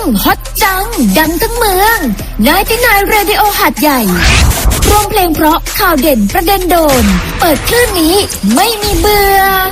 ฮอตจังดังทั้งเมือง99 Radio หาดใหญ่รวมเพลงเพราะข่าวเด่นประเด็นโดนเปิดคลื่นนี้ไม่มีเบื่อ